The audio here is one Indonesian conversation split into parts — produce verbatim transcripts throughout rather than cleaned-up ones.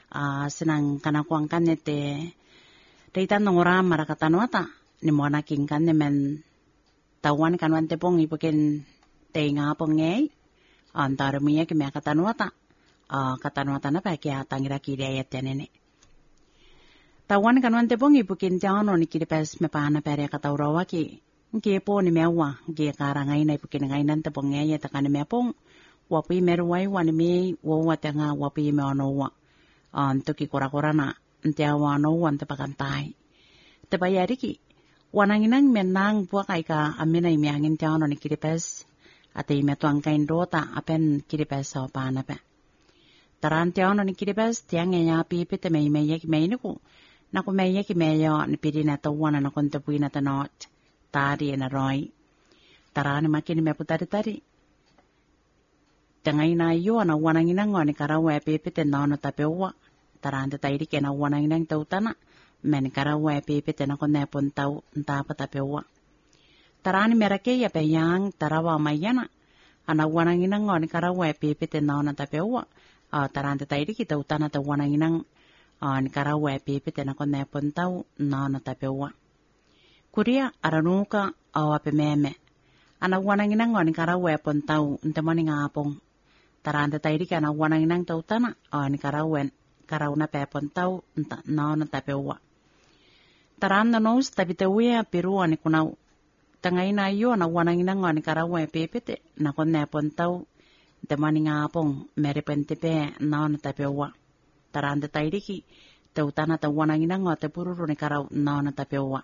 uh, senang kana kuang kan te deitan ngora marakatan wata ni mona king kan ne men tawan kan wan te pong ipukin te nga pong ngei antar miya ki me katan wata uh, katan wata na pa ki atangira ki de ayat ne tawan kan wan te pong ipukin jano ni ki pes me pa na pere katawrawa ki ki po ni mewa ki karangai na ipukin ngai nan te pong ngei ta kan me pong wapi meruai wan me wo wata nga wapi me ono wa anto ki kora-kora na nte awano wan te pakantai te bayari ki wananginang menang buak ai ka amina imiangin te ono ni kiripes ate ime tuang kain dota apen kiripes sa pana pe taran te ono ni kiripes tiang e nya pi te me me yek me niku na ko me yek me yo ni pidi na to wana na kon te puina te not tari na roi taran makin me putari tari tangai na yo na wananginang ngoni karawe pe te no ta pe wa taran te tairi ke na wananginang tau tana men karawe pe te na kon ne pon tau nta pa ta pe wa taran merake ya pe yang tarawa mayana ana wananginang ngoni karawe pe te no na ta pe wa taran te tairi ki tau tana ta wananginang an karawe pe te na kon ne pon tau no na ta pe wa kuria aranuka awa pe meme ana wananginang ngoni karawe pon tau nte mani ngapong taran te tairi ke na wananginang tau tana an karawen karauna pe pon tau nta no na ta pe wa taran na nos tabi te wea peru ani kunau tangai na yo na wanangina ngani karawe pepete na kon ne pon tau te mani ngapong mere pente pe na na ta pe wa taran te tairi ki te utana ta wanangina ngote pururu ni karau na na ta pe wa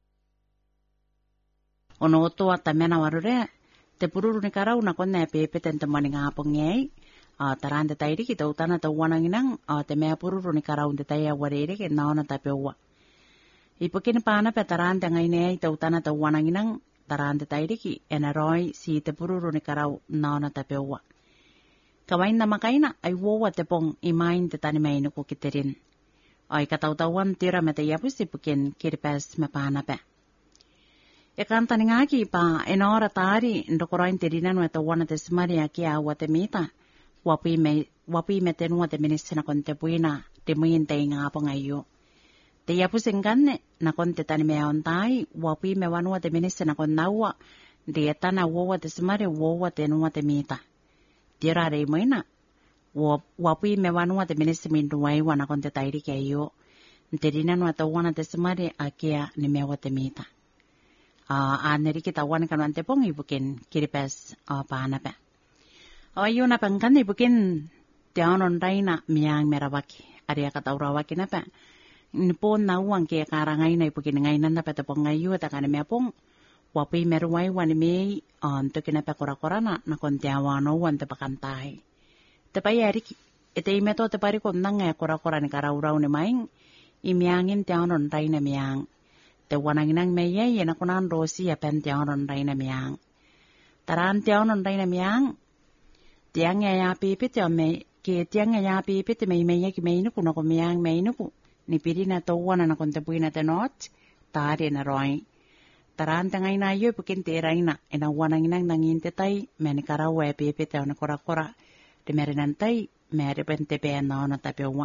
ono to ata mena warure te pururu ni karau na kon ne pepete te mani ngapong ngei Uh, taran te tairi ki tau tana tau wananginang uh, te mea pururu ni karau te taia warere ke naona ta peua. Ipukin pana pe taran te ngai nei tau tana tau wananginang taran te tairi ki ena roi si te pururu ni karau naona ta peua. Kawain na makaina ai wowa te pong imain te tani mei nuku kiterin. Ai katau tauan tira me te yapus ipukin kiripes me pana pe. E kantani ngaki pa enora tari ndokorain te rinan we tau wana te smari aki awa te mita. Wapi me wapi me tenua te minisse na konte puina te muin te nga po ngayo te yapu singkanne na konte tani me ontai wapi me wanua te minisse na kon nawa de tana wowa te smare wowa te nua te mita tira re moina wapi me wanua te minisse min duai wana konte tairi ke yo te rina no ta wana te smare akia ni me wa te mita a aneri kita wana kan ante pong ibukin kiripes a pana pa ayo na pangkan ibukin tianon raina miang merawaki aria kataurawaki na pa nipon na uang ke karangai na ibukin ngai nan na pa tapong ngayo ta kan me pong wapi meruai wani me on to kina pa kora-kora na na kontiawano wan te pakantai te payari ete imeto te pari kon nang e kora-kora ni karaurau ni maing imiangin tianon raina miang te wananginang me ye na kunan rosi ya pen tianon raina miang taran tianon raina miang tiang ya pipi te me ke tiang ya pipi te me me ye ki me nu kuno ko miang me nu ku ni piri na to wana na kon te puina te not tare na roi taran tangai na yo pukin te raina ena wana nginang nangin te tai me ni karawe pipi te na kora-kora de mere nan tai mere pen te pe na na ta pe wa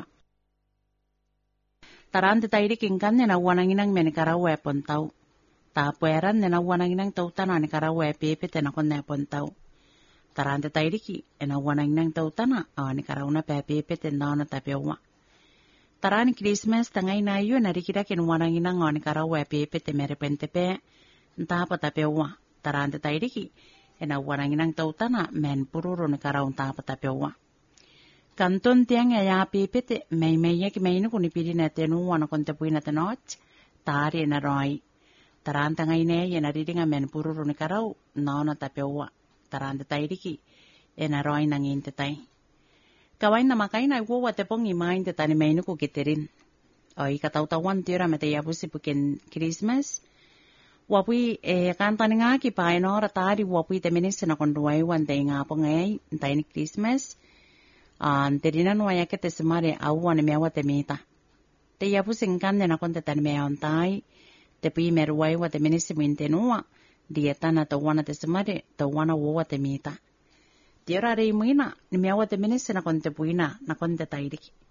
taran te tai ri kan na wana nginang me ni karawe pon tau ta pueran na wana nginang tau tana ni karawe pipi te na kon na pon tau taran te tairi ki ena wanang nang tau tana a ni karauna pepe pete na ta pewa taran Christmas tangai na yo na rikira ken wanang nang ni karawe pepe te mere pente pe nta pa ta pewa taran te tairi ki ena wanang nang tau tana men pururo ni karaun ta pa ta pewa kanton tiang ya pepe te mei mei ye ki mei nu ni piri na te nu wana kon te puina te not tari na roi taran tangai ne ye na ridinga men pururo ni karau na na ta pewa taran te tairi ki e na roi nangin te tai. Kawain na makai na iwo wate pong imain te tani mainu ko kiterin. O i katau-tawan tira me te yapusi pukin Christmas. Wapui e kantani nga ki pa enora tari wapui te minisi na konduai wan te nga po ngay ntai ni Christmas. An te rinan waya ke te semare awan me awa te mita. Te yapusi ngkande na konte tani me awantai. Te pi meruai wa te minisi mintenua. Dia tana ta wana te semare ta wana wo te mita. Tira rei muina ni me awa te minisi na konte puina na konte tairiki.